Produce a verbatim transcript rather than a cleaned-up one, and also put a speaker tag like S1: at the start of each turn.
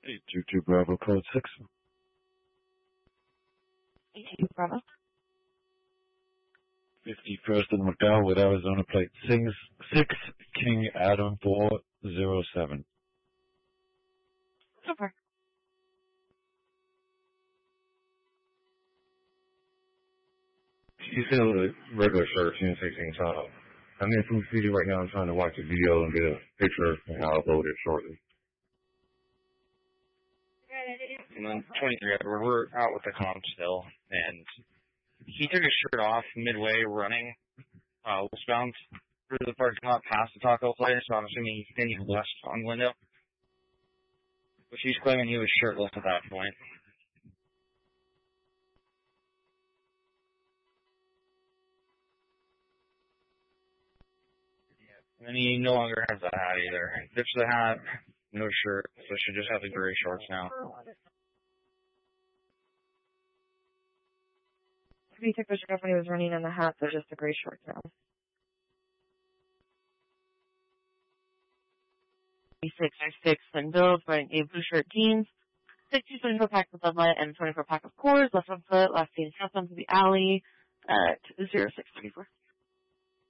S1: eight two two Bravo, code six.
S2: eight two Bravo.
S1: fifty-first and McDowell with Arizona plate six, six King Adam four zero seven.
S2: Super.
S3: She's in the regular shirt, she didn't say anything top. I'm in Food City right now. I'm trying to watch a video and get a picture, and I'll upload it shortly.
S4: And then twenty-three Edward, we're out with the comp still, and he took his shirt off midway running, uh, westbound through the parking lot past the taco place, so I'm assuming he's continued west on the window. But she's claiming he was shirtless at that point. And then he no longer has that hat either. Ditched the hat, no shirt, so she just has the gray shorts now.
S2: He took the shirt off when he was running in the hat, so just the gray shorts now. six or six and Bills wearing a blue shirt jeans, sixty twenty-four pack of Bud Light and twenty-four pack of Coors, left on foot, last seen south onto the alley at zero six thirty-four.